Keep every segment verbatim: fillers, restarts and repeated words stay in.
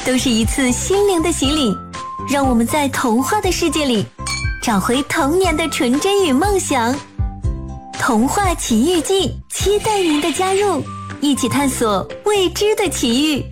都是一次心灵的洗礼，让我们在童话的世界里找回童年的纯真与梦想。童话奇遇记，期待您的加入，一起探索未知的奇遇。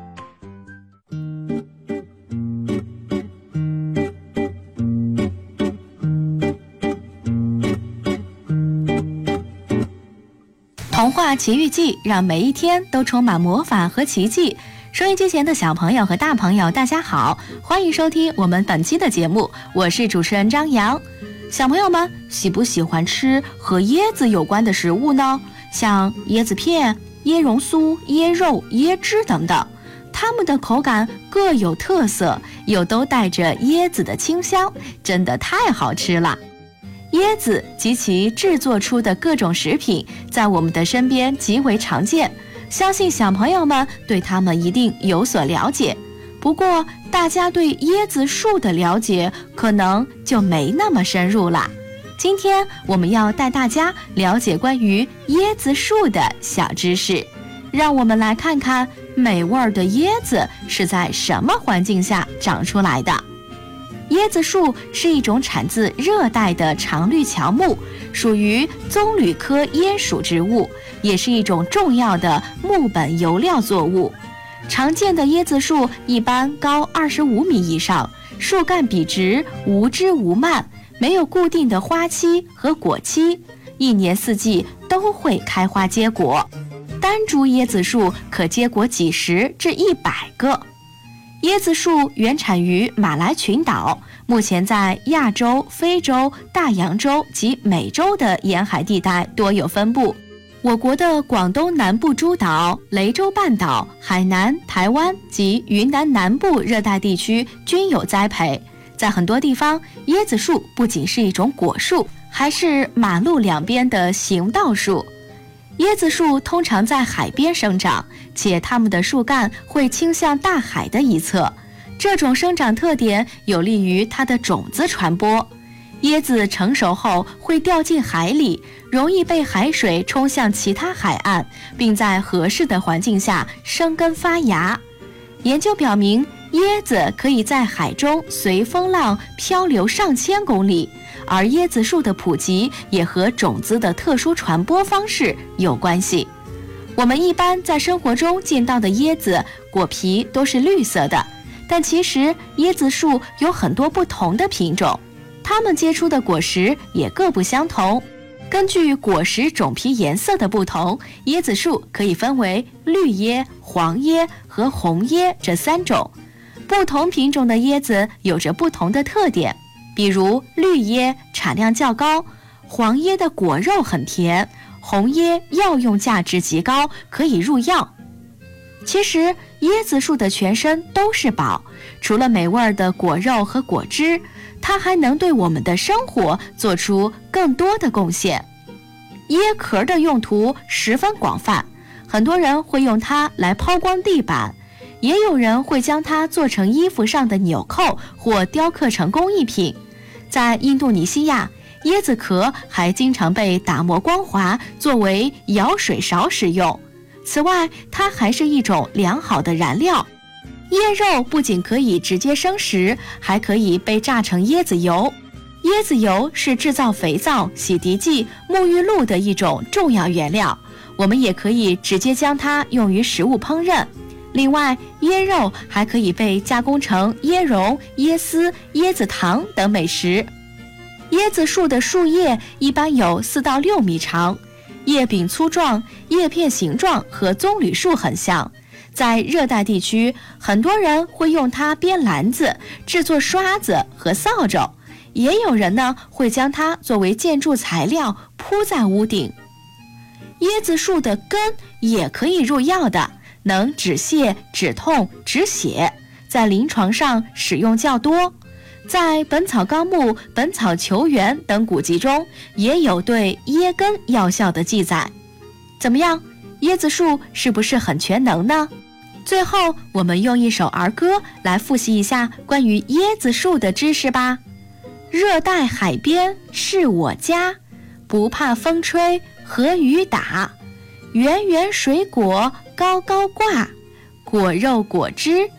童话奇遇记，让每一天都充满魔法和奇迹。收音机前的小朋友和大朋友，大家好，欢迎收听我们本期的节目，我是主持人张扬。小朋友们喜不喜欢吃和椰子有关的食物呢？像椰子片、椰蓉酥、椰肉、椰汁等等，它们的口感各有特色，又都带着椰子的清香，真的太好吃了。椰子及其制作出的各种食品在我们的身边极为常见，相信小朋友们对它们一定有所了解。不过大家对椰子树的了解可能就没那么深入了。今天我们要带大家了解关于椰子树的小知识，让我们来看看美味的椰子是在什么环境下长出来的。椰子树是一种产自热带的常绿乔木，属于棕榈科椰属植物，也是一种重要的木本油料作物。常见的椰子树一般高二十五米以上，树干笔直，无枝无蔓，没有固定的花期和果期，一年四季都会开花结果。单株椰子树可结果几十至一百个。椰子树原产于马来群岛，目前在亚洲、非洲、大洋洲及美洲的沿海地带多有分布。我国的广东南部诸岛、雷州半岛、海南、台湾及云南南部热带地区均有栽培。在很多地方，椰子树不仅是一种果树，还是马路两边的行道树。椰子树通常在海边生长，且它们的树干会倾向大海的一侧，这种生长特点有利于它的种子传播。椰子成熟后会掉进海里，容易被海水冲向其他海岸，并在合适的环境下生根发芽。研究表明，椰子可以在海中随风浪漂流上千公里，而椰子树的普及也和种子的特殊传播方式有关系。我们一般在生活中见到的椰子果皮都是绿色的，但其实椰子树有很多不同的品种，它们结出的果实也各不相同。根据果实种皮颜色的不同，椰子树可以分为绿椰、黄椰和红椰这三种。不同品种的椰子有着不同的特点，比如绿椰产量较高，黄椰的果肉很甜，红椰药用价值极高，可以入药。其实椰子树的全身都是宝，除了美味的果肉和果汁，它还能对我们的生活做出更多的贡献。椰壳的用途十分广泛，很多人会用它来抛光地板，也有人会将它做成衣服上的纽扣或雕刻成工艺品。在印度尼西亚，椰子壳还经常被打磨光滑，作为舀水勺使用。此外，它还是一种良好的燃料。椰肉不仅可以直接生食，还可以被榨成椰子油。椰子油是制造肥皂、洗涤剂、沐浴露的一种重要原料，我们也可以直接将它用于食物烹饪。另外，椰肉还可以被加工成椰蓉、椰丝、椰子糖等美食。椰子树的树叶一般有四到六米长，叶柄粗壮，叶片形状和棕榈树很像。在热带地区，很多人会用它编篮子、制作刷子和扫帚，也有人呢会将它作为建筑材料铺在屋顶。椰子树的根也可以入药的，能止泻、止痛、止血，在临床上使用较多。在《本草纲目》《本草球原》等古籍中也有对椰根药效的记载。怎么样，椰子树是不是很全能呢？最后，我们用一首儿歌来复习一下关于椰子树的知识吧。热带海边是我家，不怕风吹和雨打，圆圆水果高高挂，果肉果汁